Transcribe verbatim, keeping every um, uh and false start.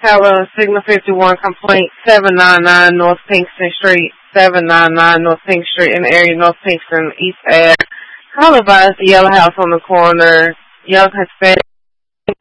Hello, Signal fifty-one complaint, seven ninety-nine North Pinkston Street, seven ninety-nine North Pink Street in the area, North Pinkston, East Ave. Call advised the Yellow House on the corner, young Hispanic